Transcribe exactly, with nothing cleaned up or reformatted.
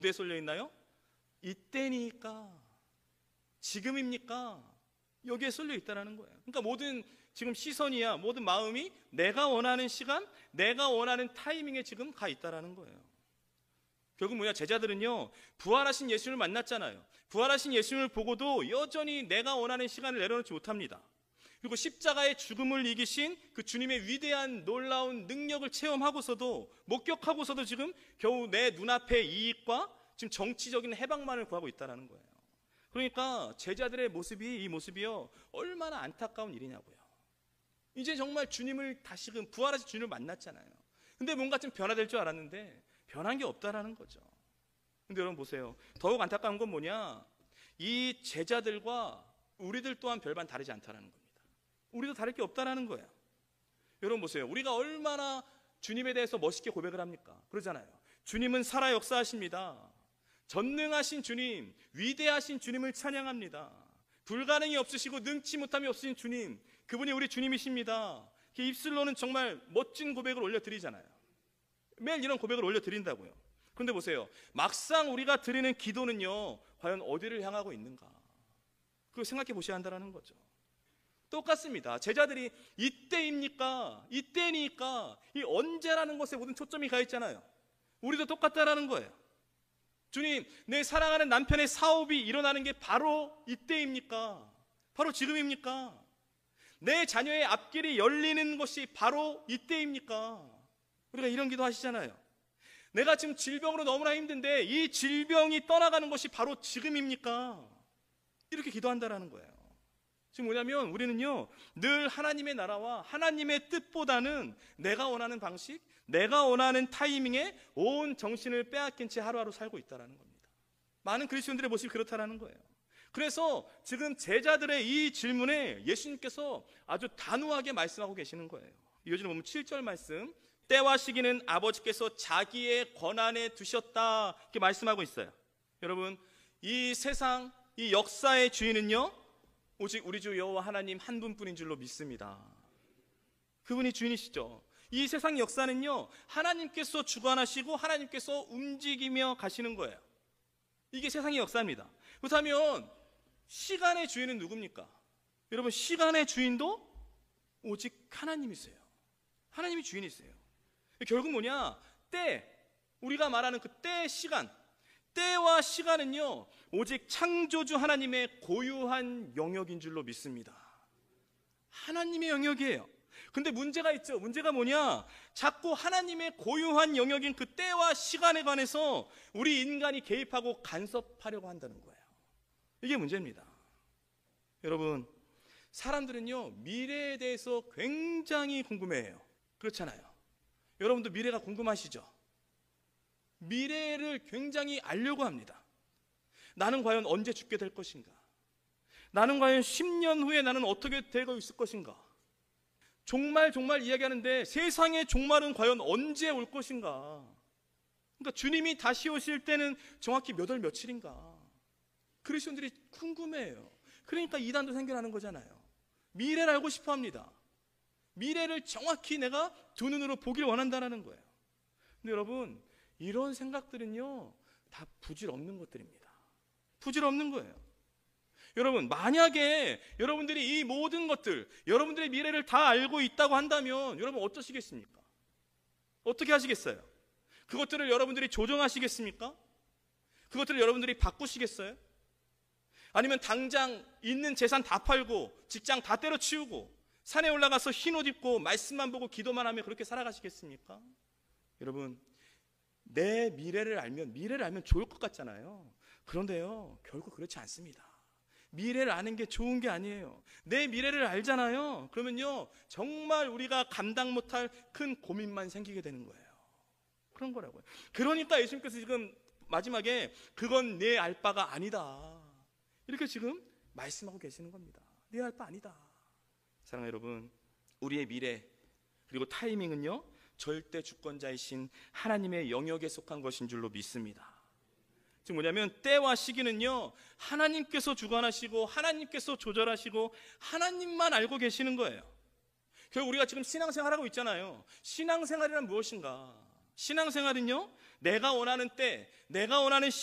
어디에 쏠려 있나요? 이때니까, 지금입니까? 여기에 쏠려 있다는 거예요. 그러니까 모든 지금 시선이야, 모든 마음이 내가 원하는 시간, 내가 원하는 타이밍에 지금 가 있다는 거예요. 결국 뭐냐, 제자들은요, 부활하신 예수님을 만났잖아요. 부활하신 예수님을 보고도 여전히 내가 원하는 시간을 내려놓지 못합니다. 그리고 십자가의 죽음을 이기신 그 주님의 위대한 놀라운 능력을 체험하고서도, 목격하고서도 지금 겨우 내 눈앞의 이익과 지금 정치적인 해방만을 구하고 있다는 거예요. 그러니까 제자들의 모습이, 이 모습이요, 얼마나 안타까운 일이냐고요. 이제 정말 주님을 다시금 부활하신 주님을 만났잖아요. 근데 뭔가 좀 변화될 줄 알았는데 변한 게 없다라는 거죠. 근데 여러분 보세요. 더욱 안타까운 건 뭐냐, 이 제자들과 우리들 또한 별반 다르지 않다는 겁니다. 우리도 다를 게 없다라는 거예요. 여러분 보세요. 우리가 얼마나 주님에 대해서 멋있게 고백을 합니까? 그러잖아요. 주님은 살아 역사하십니다. 전능하신 주님, 위대하신 주님을 찬양합니다. 불가능이 없으시고 능치 못함이 없으신 주님, 그분이 우리 주님이십니다. 입술로는 정말 멋진 고백을 올려드리잖아요. 매일 이런 고백을 올려드린다고요. 그런데 보세요. 막상 우리가 드리는 기도는요, 과연 어디를 향하고 있는가? 그걸 생각해 보셔야 한다는 거죠. 똑같습니다. 제자들이 이때입니까? 이때니까, 이 언제라는 것에 모든 초점이 가 있잖아요. 우리도 똑같다라는 거예요. 주님, 내 사랑하는 남편의 사업이 일어나는 게 바로 이때입니까? 바로 지금입니까? 내 자녀의 앞길이 열리는 것이 바로 이때입니까? 우리가 이런 기도 하시잖아요. 내가 지금 질병으로 너무나 힘든데 이 질병이 떠나가는 것이 바로 지금입니까? 이렇게 기도한다라는 거예요. 지금 뭐냐면 우리는요, 늘 하나님의 나라와 하나님의 뜻보다는 내가 원하는 방식, 내가 원하는 타이밍에 온 정신을 빼앗긴 채 하루하루 살고 있다는 겁니다. 많은 그리스도인들의 모습이 그렇다는 거예요. 그래서 지금 제자들의 이 질문에 예수님께서 아주 단호하게 말씀하고 계시는 거예요. 요즘 보면 칠 절 말씀, 때와 시기는 아버지께서 자기의 권한에 두셨다, 이렇게 말씀하고 있어요. 여러분, 이 세상, 이 역사의 주인은요, 오직 우리 주 여호와 하나님 한 분뿐인 줄로 믿습니다. 그분이 주인이시죠. 이 세상 역사는요, 하나님께서 주관하시고 하나님께서 움직이며 가시는 거예요. 이게 세상의 역사입니다. 그렇다면 시간의 주인은 누굽니까? 여러분, 시간의 주인도 오직 하나님이세요. 하나님이 주인이세요. 결국 뭐냐, 때, 우리가 말하는 그 때의 시간, 때와 시간은요, 오직 창조주 하나님의 고유한 영역인 줄로 믿습니다. 하나님의 영역이에요. 근데 문제가 있죠. 문제가 뭐냐, 자꾸 하나님의 고유한 영역인 그 때와 시간에 관해서 우리 인간이 개입하고 간섭하려고 한다는 거예요. 이게 문제입니다. 여러분, 사람들은요, 미래에 대해서 굉장히 궁금해해요. 그렇잖아요. 여러분도 미래가 궁금하시죠? 미래를 굉장히 알려고 합니다. 나는 과연 언제 죽게 될 것인가? 나는 과연 십 년 후에 나는 어떻게 되고 있을 것인가? 종말 종말 이야기하는데 세상의 종말은 과연 언제 올 것인가? 그러니까 주님이 다시 오실 때는 정확히 몇 월 며칠인가? 그리스도인들이 궁금해해요. 그러니까 이단도 생겨나는 거잖아요. 미래를 알고 싶어 합니다. 미래를 정확히 내가 두 눈으로 보길 원한다는 거예요. 근데 여러분, 이런 생각들은요, 다 부질없는 것들입니다. 부질없는 거예요. 여러분, 만약에 여러분들이 이 모든 것들, 여러분들의 미래를 다 알고 있다고 한다면 여러분 어떠시겠습니까? 어떻게 하시겠어요? 그것들을 여러분들이 조정하시겠습니까? 그것들을 여러분들이 바꾸시겠어요? 아니면 당장 있는 재산 다 팔고 직장 다 때려치우고 산에 올라가서 흰 옷 입고 말씀만 보고 기도만 하며 그렇게 살아가시겠습니까? 여러분, 내 미래를 알면 미래를 알면 좋을 것 같잖아요. 그런데요, 결국 그렇지 않습니다. 미래를 아는 게 좋은 게 아니에요. 내 미래를 알잖아요. 그러면요, 정말 우리가 감당 못할 큰 고민만 생기게 되는 거예요. 그런 거라고요. 그러니까 예수님께서 지금 마지막에 그건 내 알 바가 아니다, 이렇게 지금 말씀하고 계시는 겁니다. 내 알 바 아니다. 사랑하는 여러분, 우리의 미래 그리고 타이밍은요, 절대 주권자이신 하나님의 영역에 속한 것인 줄로 믿습니다. 지금 뭐냐면 때와 시기는요, 하나님께서 주관하시고 하나님께서 조절하시고 하나님만 알고 계시는 거예요. 결국 우리가 지금 신앙생활하고 있잖아요. 신앙생활이란 무엇인가? 신앙생활은요, 내가 원하는 때, 내가 원하는